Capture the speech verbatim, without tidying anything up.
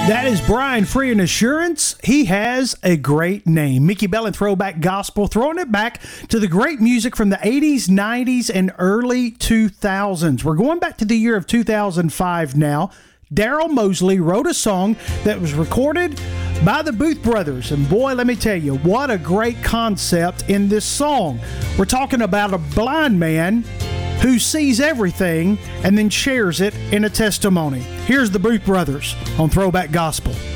That is Brian Free and Assurance. He has a great name. Mickey Bell and Throwback Gospel, throwing it back to the great music from the eighties, nineties, and early two thousands. We're going back to the year of two thousand five now. Daryl Mosley wrote a song that was recorded by the Booth Brothers. And boy, let me tell you, what a great concept in this song. We're talking about a blind man who sees everything and then shares it in a testimony. Here's the Booth Brothers on Throwback Gospel.